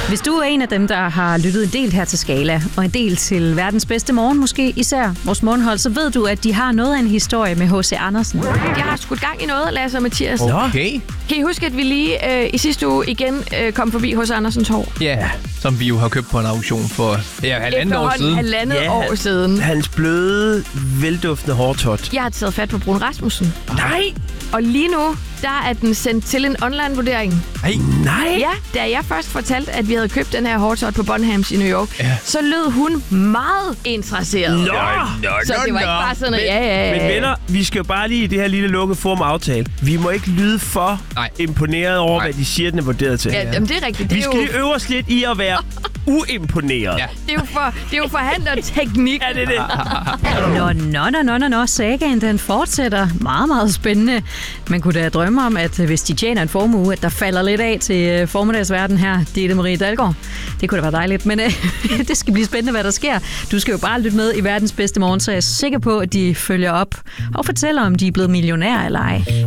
Hvis du er en af dem, der har lyttet en del her til Skala, og en del til verdens bedste morgen, måske især vores morgenhold, så ved du, at de har noget af en historie med H.C. Andersen. Jeg har skudt gang i noget, Lasse og Mathias. Okay. Kan I huske, at vi lige i sidste uge igen kom forbi H.C. Andersens hår? Ja, som vi jo har købt på en auktion for halvandet år siden. Halvandet år siden. Hans bløde, velduftende hårtot. Jeg har taget fat på Brun Rasmussen. Nej! Og lige nu, der er den sendt til en online-vurdering. Nej! Ja, da jeg først fortalte, at vi havde købt den her hårtot på Bonhams i New York, så lød hun meget interesseret. Så det var ikke bare sådan noget, Men venner, vi skal jo bare lige i det her lille lukkede forum aftale. Vi må ikke lyde for imponeret over, hvad de siger, den er vurderet til. Ja, jamen, det er rigtigt. Vi skal lige øve os lidt i at være uimponeret. Ja. Det er jo forhandlerteknik. Ja, det er det. Nå. Sagaen, den fortsætter. Meget, meget spændende. Man kunne da drømme om, at hvis de tjener en formue, at der falder lidt af til formiddagsverden her. Ditte Marie Dalgaard. Det kunne da være dejligt, men det skal blive spændende, hvad der sker. Du skal jo bare lytte med i verdens bedste morgen, så jeg er sikker på, at de følger op og fortæller, om de er blevet millionærer eller ej.